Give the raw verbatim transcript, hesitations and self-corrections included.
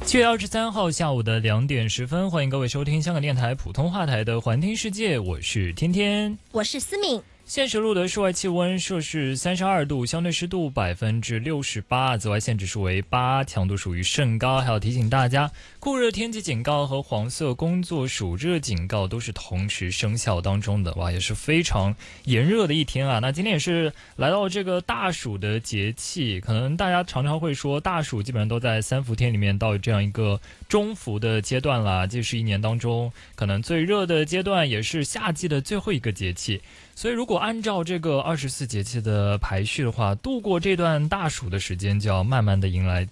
七月二十三号下午的两点十分，欢迎各位收听香港电台普通话台的环听世界，我是天天， 我是思敏。 现时录的室外气温摄氏三十二度，相对湿度百分之六十八，紫外线指数为八，强度属于甚高。还要提醒大家，酷热天气警告和黄色工作暑热警告都是同时生效当中的，哇，也是非常炎热的一天啊。那今天也是来到这个大暑的节气，可能大家常常会说，大暑基本上都在三伏天里面到这样一个中伏的阶段啦，这是一年当中可能最热的阶段，也是夏季的最后一个节气。所以如果按照这个二十四节气的排序的话，度过这段大暑的时间就要慢慢的迎来